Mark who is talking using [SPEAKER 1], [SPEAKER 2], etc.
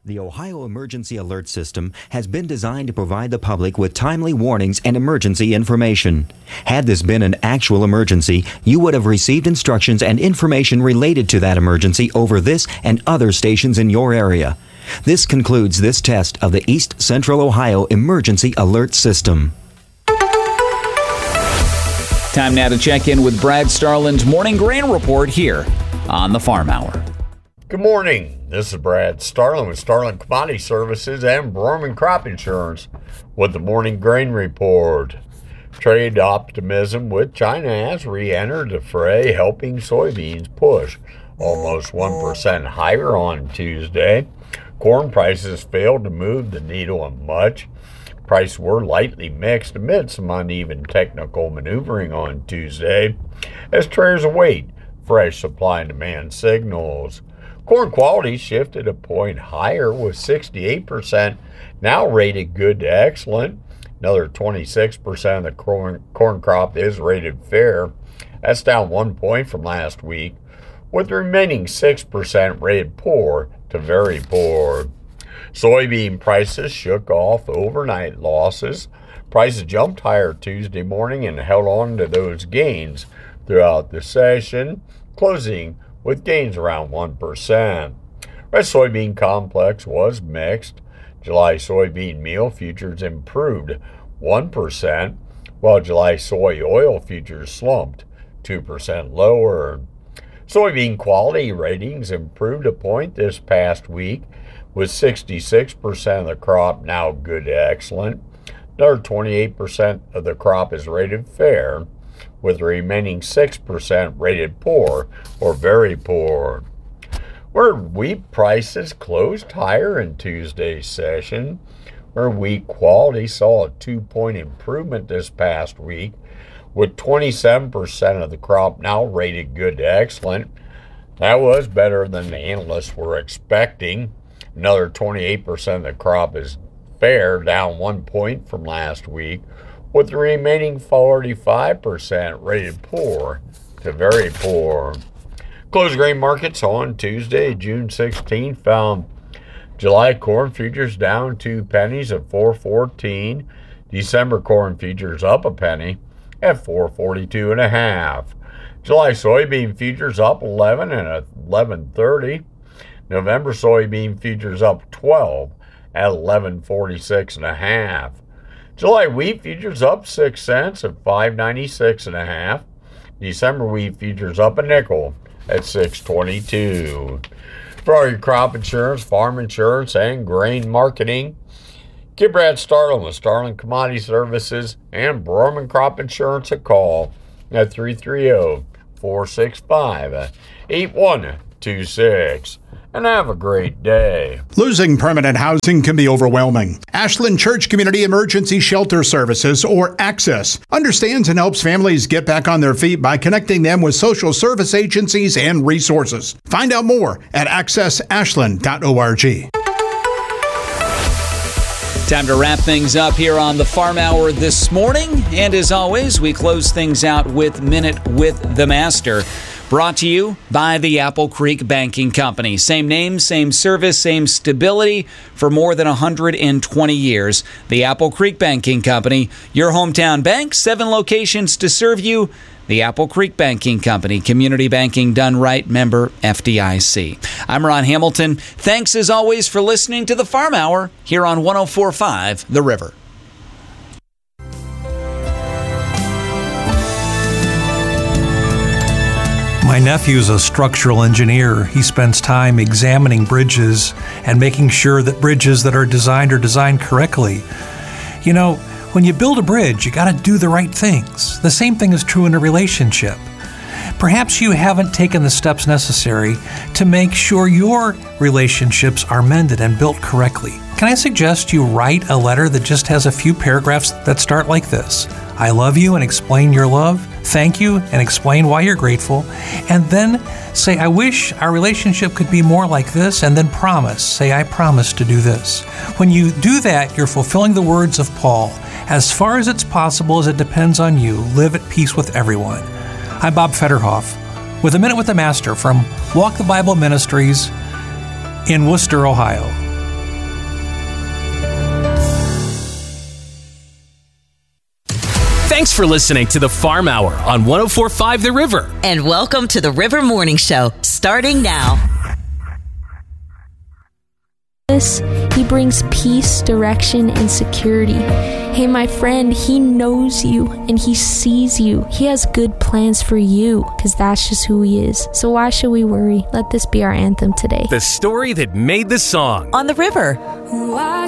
[SPEAKER 1] The Ohio Emergency Alert System has been designed to provide the public with timely warnings and emergency information. Had this been an actual emergency, you would have received instructions and information related to that emergency over this and other stations in your area. This concludes this test of the East Central Ohio Emergency Alert System.
[SPEAKER 2] Time now to check in with Brad Starland's Morning Grain Report here on the Farm Hour.
[SPEAKER 3] Good morning. This is Brad Starland with Starland Commodity Services and Borman Crop Insurance with the Morning Grain Report. Trade optimism with China has re-entered the fray, helping soybeans push almost 1% higher on Tuesday. Corn prices failed to move the needle much. Prices were lightly mixed amid some uneven technical maneuvering on Tuesday as traders await fresh supply and demand signals. Corn quality shifted a point higher with 68% now rated good to excellent. Another 26% of the corn crop is rated fair. That's down 1 point from last week, with the remaining 6% rated poor to very poor. Soybean prices shook off overnight losses. Prices jumped higher Tuesday morning and held on to those gains throughout the session, closing with gains around 1%. Red soybean complex was mixed. July soybean meal futures improved 1%, while July soy oil futures slumped 2% lower. Soybean quality ratings improved a point this past week, with 66% of the crop now good to excellent. Another 28% of the crop is rated fair, with the remaining 6% rated poor or very poor. Where wheat prices closed higher in Tuesday's session, where wheat quality saw a 2-point improvement this past week, with 27% of the crop now rated good to excellent. That was better than the analysts were expecting. Another 28% of the crop is fair, down 1 point from last week, with the remaining 45% rated poor to very poor. Closed grain markets on Tuesday, June 16, found July corn futures down 2 pennies at $4.14. December corn futures up a penny at $4.42.5. July soybean futures up 11 at $11.30. November soybean futures up 12 at $11.46.5. July wheat futures up 6 cents at $5.96.5. December wheat futures up a nickel at $6.22. For all your crop insurance, farm insurance, and grain marketing, give Brad Starland with Starland Commodity Services and Borman Crop Insurance a call at 330-465-8126. And have a great day.
[SPEAKER 4] Losing permanent housing can be overwhelming. Ashland Church Community Emergency Shelter Services, or ACCESS, understands and helps families get back on their feet by connecting them with social service agencies and resources. Find out more at accessashland.org.
[SPEAKER 2] Time to wrap things up here on the Farm Hour this morning. And as always, we close things out with Minute with the Master. Brought to you by the Apple Creek Banking Company. Same name, same service, same stability for more than 120 years. The Apple Creek Banking Company, your hometown bank, 7 locations to serve you. The Apple Creek Banking Company, community banking done right, member FDIC. I'm Ron Hamilton. Thanks as always for listening to the Farm Hour here on 104.5 The River.
[SPEAKER 5] My nephew's a structural engineer. He spends time examining bridges and making sure that bridges that are designed correctly. You know, when you build a bridge, you got to do the right things. The same thing is true in a relationship. Perhaps you haven't taken the steps necessary to make sure your relationships are mended and built correctly. Can I suggest you write a letter that just has a few paragraphs that start like this? I love you, and explain your love. Thank you, and explain why you're grateful. And then say, I wish our relationship could be more like this, and then promise. Say, I promise to do this. When you do that, you're fulfilling the words of Paul. As far as it's possible, as it depends on you, live at peace with everyone. I'm Bob Federhoff with a Minute with the Master from Walk the Bible Ministries in Worcester, Ohio.
[SPEAKER 6] Thanks for listening to the Farm Hour on 104.5 The River.
[SPEAKER 7] And welcome to the River Morning Show, starting now.
[SPEAKER 8] He brings peace, direction, and security. Hey, my friend, he knows you and he sees you. He has good plans for you because that's just who he is. So why should we worry? Let this be our anthem today.
[SPEAKER 6] The story that made the song.
[SPEAKER 7] On the river.
[SPEAKER 8] Why